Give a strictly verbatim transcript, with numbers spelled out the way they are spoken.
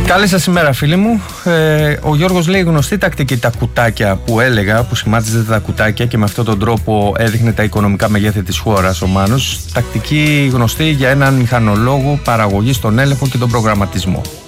Καλή σας ημέρα, φίλοι μου. Ε, ο Γιώργος λέει γνωστή τακτική τα κουτάκια που έλεγα, που σημάτιζε τα κουτάκια και με αυτόν τον τρόπο έδειχνε τα οικονομικά μεγέθη της χώρας ο Μάνος. Τακτική γνωστή για έναν μηχανολόγο παραγωγή στον έλεγχο και τον προγραμματισμό.